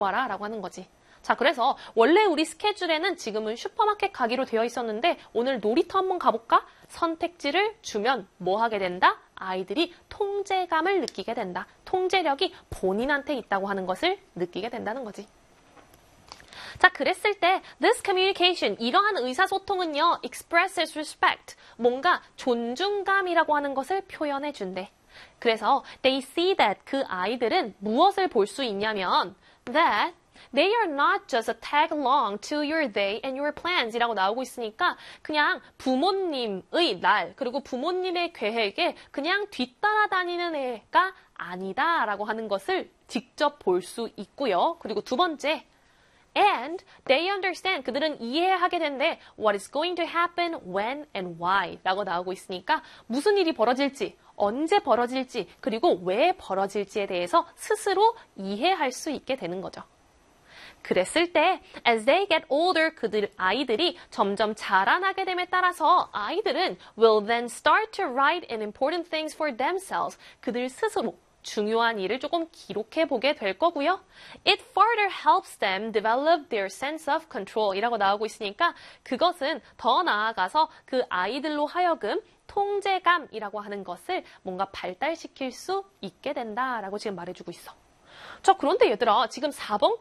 와라 라고 하는 거지. 자, 그래서 원래 우리 스케줄에는 지금은 슈퍼마켓 가기로 되어 있었는데 오늘 놀이터 한번 가볼까? 선택지를 주면 뭐 하게 된다? 아이들이 통제감을 느끼게 된다. 통제력이 본인한테 있다고 하는 것을 느끼게 된다는 거지. 자, 그랬을 때 this communication, 이러한 의사소통은요, expresses respect, 뭔가 존중감이라고 하는 것을 표현해 준대. 그래서 they see that, 그 아이들은 무엇을 볼 수 있냐면 that they are not just a tag along to your day and your plans 이라고 나오고 있으니까 그냥 부모님의 날 그리고 부모님의 계획에 그냥 뒤따라다니는 애가 아니다라고 하는 것을 직접 볼 수 있고요. 그리고 두 번째, and they understand, 그들은 이해하게 된대 what is going to happen, when and why 라고 나오고 있으니까 무슨 일이 벌어질지, 언제 벌어질지, 그리고 왜 벌어질지에 대해서 스스로 이해할 수 있게 되는 거죠. 그랬을 때 as they get older, 아이들이 점점 자라나게 됨에 따라서 아이들은 will then start to write in important things for themselves. 그들 스스로 중요한 일을 조금 기록해 보게 될 거고요. It further helps them develop their sense of control 이라고 나오고 있으니까 그것은 더 나아가서 그 아이들로 하여금 통제감이라고 하는 것을 뭔가 발달시킬 수 있게 된다라고 지금 말해주고 있어. 자, 그런데 얘들아, 지금 4번